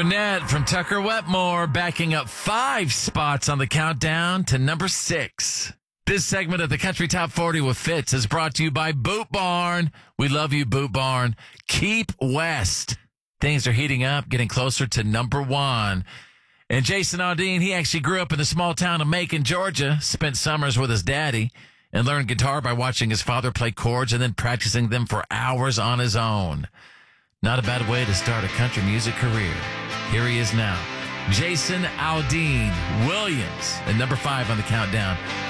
Annette from Tucker Wetmore backing up 5 spots on the countdown to number 6. This segment of the Country Top 40 with Fitz is brought to you by Boot Barn. We love you, Boot Barn. Keep West. Things are heating up, getting closer to number 1. And Jason Aldean, he actually grew up in the small town of Macon, Georgia, spent summers with his daddy, and learned guitar by watching his father play chords and then practicing them for hours on his own. Not a bad way to start a country music career. Here he is now, Jason Aldean Williams, at number 5 on the countdown